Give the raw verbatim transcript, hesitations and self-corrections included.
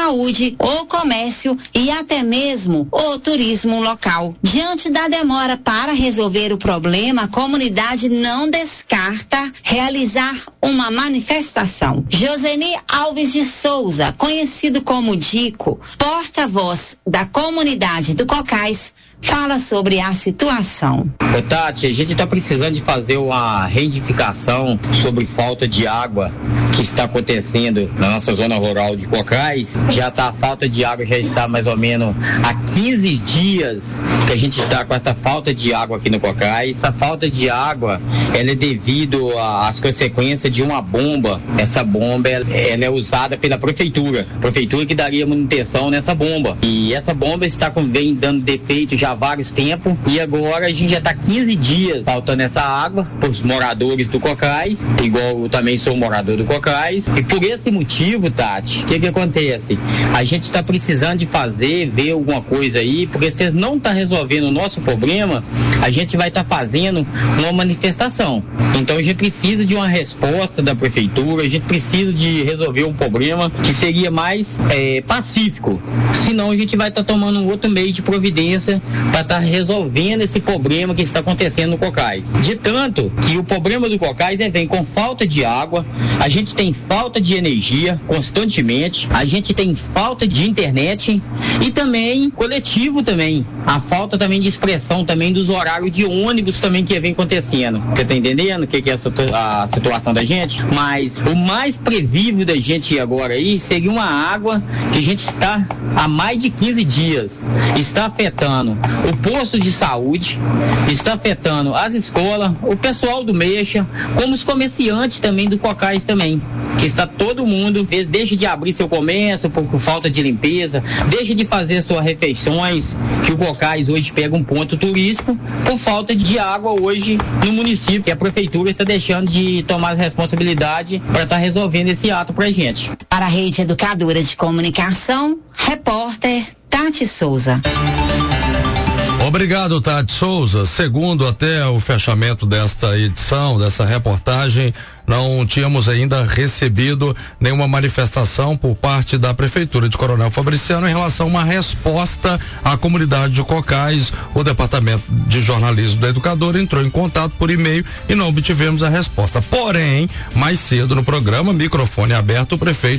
saúde, o comércio e até mesmo o turismo local. Diante da demora para resolver o problema, a comunidade não descarta realizar uma manifestação. Joseni Alves de Souza, conhecido como Dico, porta-voz da comunidade do Cocais, fala sobre a situação. Ô Tati, a gente está precisando de fazer uma reivindicação sobre falta de água que está acontecendo na nossa zona rural de Cocais. Já tá, a falta de água já está mais ou menos há quinze dias que a gente está com essa falta de água aqui no Cocais. Essa falta de água, ela é devido às consequências de uma bomba. Essa bomba, ela, ela é usada pela prefeitura. A prefeitura que daria manutenção nessa bomba. E essa bomba está com, vem dando defeito já há vários tempos, e agora a gente já está quinze dias faltando essa água para os moradores do Cocais, igual eu também sou morador do Cocais, e por esse motivo, Tati, o que que acontece? A gente está precisando de fazer, ver alguma coisa aí, porque se não está resolvendo o nosso problema, a gente vai estar tá fazendo uma manifestação. Então a gente precisa de uma resposta da prefeitura, a gente precisa de resolver um problema que seria mais é, pacífico, senão a gente vai estar tá tomando um outro meio de providência para estar tá resolvendo esse problema que está acontecendo no Cocais. De tanto que o problema do Cocais é, vem com falta de água, a gente tem falta de energia constantemente, a gente tem falta de internet e também coletivo também, a falta também de expressão também dos horários de ônibus também que vem acontecendo. Você tá entendendo o que, que é a, situ- a situação da gente? Mas o mais prevível da gente agora aí seria uma água que a gente está há mais de quinze dias, está afetando o posto de saúde, está afetando as escolas, o pessoal do Mexa, como os comerciantes também do Cocais também, que está todo mundo, deixa de abrir seu comércio por, por falta de limpeza, deixa de fazer suas refeições, que o Cocais hoje pega um ponto turístico por falta de água hoje no município, que a prefeitura está deixando de tomar responsabilidade para estar tá resolvendo esse ato pra gente. Para a Rede Educadora de Comunicação, repórter Tati Souza. Obrigado, Tati Souza. Segundo até o fechamento desta edição, dessa reportagem, não tínhamos ainda recebido nenhuma manifestação por parte da Prefeitura de Coronel Fabriciano em relação a uma resposta à comunidade de Cocais. O Departamento de Jornalismo da Educadora entrou em contato por e-mail e não obtivemos a resposta. Porém, mais cedo no programa, microfone aberto, o prefeito